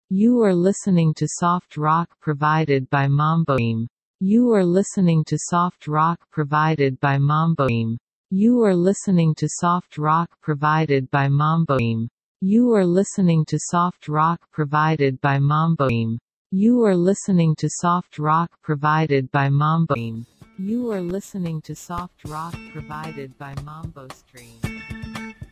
You are listening to soft rock provided by Mamboim. You are listening to soft rock provided by Mamboim. You are listening to soft rock provided by Mamboim. You are listening to soft rock provided by Mamboim. You are listening to soft rock provided by Mamboim. You are listening to soft rock provided by Mambo Stream.